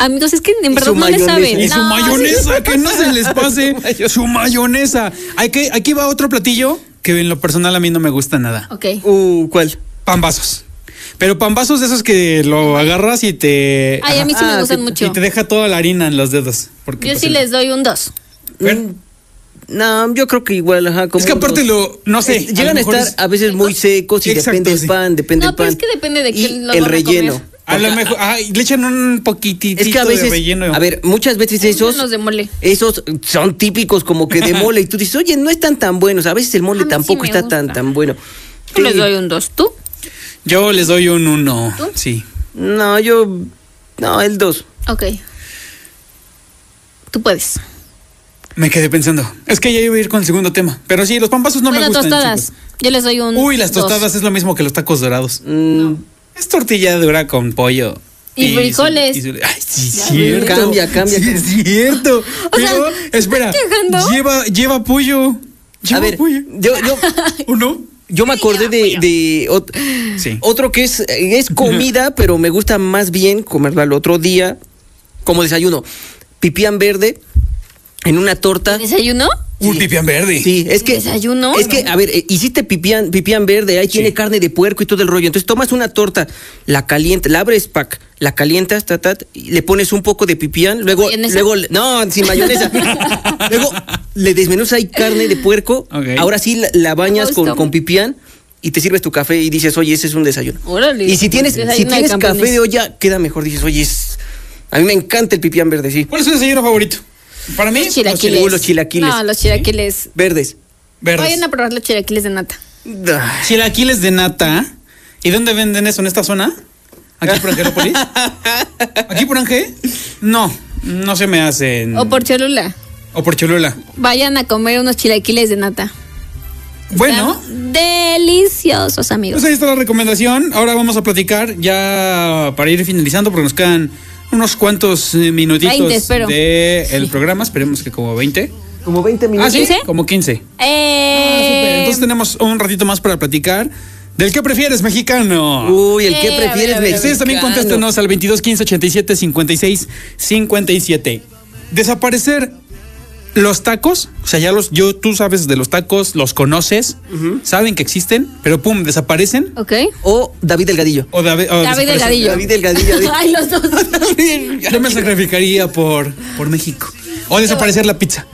Amigos, es que en verdad no le saben. Y su mayonesa, que no se les pase. Su mayonesa. Aquí va otro platillo que en lo personal a mí no me gusta nada. Ok. ¿Cuál? Pambazos. Pero pambazos de esos que lo agarras y te... Ay, a mí sí me gustan mucho. Y te deja toda la harina en los dedos. Porque, yo sí les doy un 2. No, yo creo que igual, como es que aparte no sé. Llegan a estar a veces muy secos y exacto, depende del pan, depende del pan. No, pero es que depende de quién lo el va a relleno. comer. A lo mejor, le echan un poquitito es que a veces, de relleno. A ver, muchas veces Los de mole. esos son típicos como que de mole y tú dices, oye, no están tan buenos. A veces el mole tampoco está tan bueno. Yo les doy un 2. ¿Tú? Yo les doy un 1. ¿Tú? Sí. No, el 2. Ok. Tú puedes. Me quedé pensando. Es que ya iba a ir con el segundo tema. Pero sí, los pambazos no me gustan. Tostadas. Chicos. Yo les doy un Uy, las tostadas 2. es lo mismo que los tacos dorados. No. Es tortilla dura con pollo. Y frijoles. Ay, sí, es cierto. Cambia. Sí, es cierto. Pero, espera. Lleva pollo. A ver, pollo. ¿O no? Yo me acordé de otro que es comida, pero me gusta más bien comerlo al otro día como desayuno. Pipián verde en una torta. ¿Desayuno? Un pipián verde. Sí, es que ¿desayuno? Es que, a ver, hiciste pipián verde, ahí tiene carne de puerco y todo el rollo. Entonces tomas una torta, la calientas, la abres, la calientas, y le pones un poco de pipián, luego no, sin mayonesa. Luego le desmenuzas ahí carne de puerco, ahora sí la bañas con pipián y te sirves tu café y dices, oye, ese es un desayuno. Órale, y si tienes café de olla, queda mejor, dices, oye, a mí me encanta el pipián verde, sí. ¿Cuál es tu desayuno favorito? Para mí, los chilaquiles. No, los chilaquiles. Verdes. Vayan a probar los chilaquiles de nata. Chilaquiles de nata. ¿Y dónde venden eso? ¿En esta zona? ¿Aquí por Angelópolis? ¿Aquí por Angel? No se me hacen. O por Cholula. Vayan a comer unos chilaquiles de nata. Bueno. Están deliciosos, amigos. Pues ahí está la recomendación. Ahora vamos a platicar ya para ir finalizando porque nos quedan unos cuantos minutitos 20, del programa. Esperemos que como 20. ¿Como 20 minutos? ¿Sí? Como 15. Super. Entonces tenemos un ratito más para platicar del qué prefieres, mexicano. Uy, el qué prefieres, mexicano. Ustedes también contéstenos al 22 15 87 56 57. Desaparecer los tacos, o sea, tú sabes de los tacos, los conoces, saben que existen, pero pum, desaparecen. Ok. O David Delgadillo. David Delgadillo. David Delgadillo. Ay, los dos. Yo me sacrificaría por México. O desaparecer la pizza.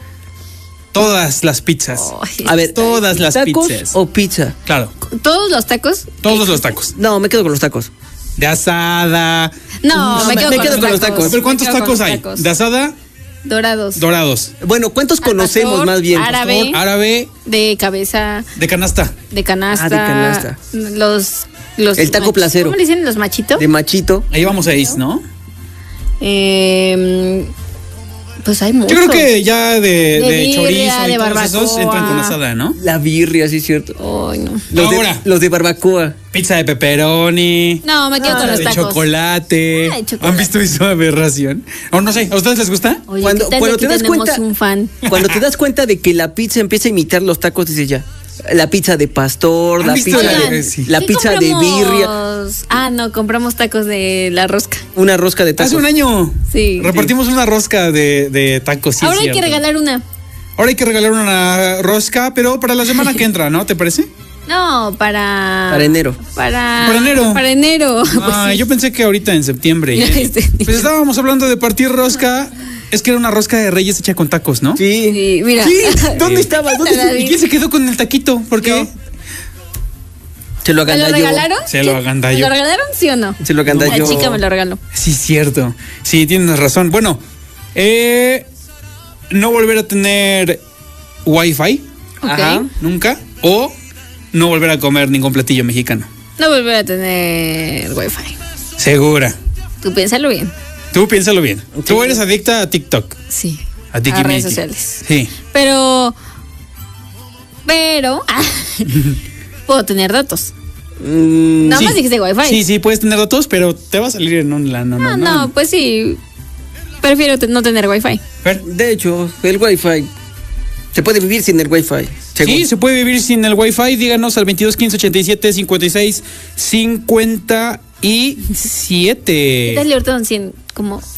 Todas las pizzas. A ver, todas las ¿tacos pizzas o pizza? Claro. ¿Todos los tacos? Todos los tacos. No, me quedo con los tacos. De asada. No, me quedo con los tacos. ¿Pero cuántos tacos hay? De asada. Dorados. Bueno, ¿cuántos conocemos pastor, más bien? Árabe. De cabeza. De canasta. De canasta. De canasta. Los el taco placero. ¿Cómo le dicen los machitos? De machito. Ahí vamos a ir, ¿no? Pues hay muchos. Yo creo que ya de birria, chorizo y de todos esos entran con asada, ¿no? La birria, sí es cierto. Ay, no. Los de barbacoa. Pizza de pepperoni. No, me quedo con los de tacos. Chocolate. Ay, chocolate. ¿Han visto esa aberración? O no sé, ¿a ustedes les gusta? Oye, Cuando te das cuenta, un fan. Cuando te das cuenta de que la pizza empieza a imitar los tacos, dices ya. La pizza de pastor, la pizza de birria. No, compramos tacos de la rosca. Una rosca de tacos. Hace un año. Sí. Repartimos una rosca de tacos. Sí, ahora hay que regalar una. Ahora hay que regalar una rosca, pero para la semana que entra, ¿no? ¿Te parece? No, para enero. Para enero. Para enero. Pues sí. Yo pensé que ahorita en septiembre. Pues estábamos hablando de partir rosca. Es que era una rosca de Reyes hecha con tacos, ¿no? Sí, mira. Sí, ¿dónde estaba? ¿Y quién se quedó con el taquito? ¿Por qué? Se lo agandalló. ¿Me lo regalaron? Se lo agandalló. ¿Me lo regalaron, sí o no? Se lo agandalló. La chica me lo regaló. Sí, cierto. Sí, tienes razón. Bueno, no volver a tener Wi-Fi. Ok. Nunca. O no volver a comer ningún platillo mexicano. No volver a tener Wi-Fi. Segura. Tú piénsalo bien. Tú piénsalo bien. Sí. Tú eres adicta a TikTok. Sí. A redes sociales. Sí. Pero puedo tener datos. Nada más dijiste Wi-Fi. Sí, puedes tener datos, pero te va a salir en un No, pues sí. Prefiero no tener Wi-Fi. De hecho, el Wi-Fi se puede vivir sin el Wi-Fi. Según. Sí, se puede vivir sin el Wi-Fi. Díganos al 22 15 87 56 57. ¿Qué tal le ahorita como